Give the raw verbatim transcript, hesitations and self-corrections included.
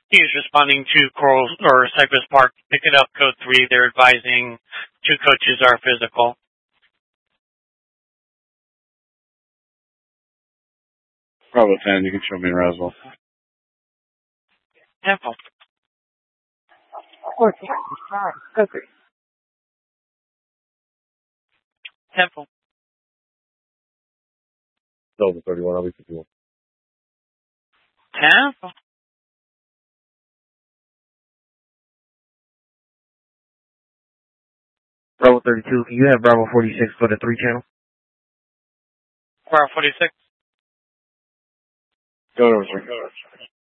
He is responding to Coral or Cypress Park. Pick it up, code three. They're advising two coaches are physical. Bravo ten, you can show me in Roswell. Temple. Code three. Temple. Delta thirty-one, I'll be fifty-one. Temple. Bravo thirty-two, can you have Bravo forty-six for the three channel? Bravo forty-six. Go over, sir.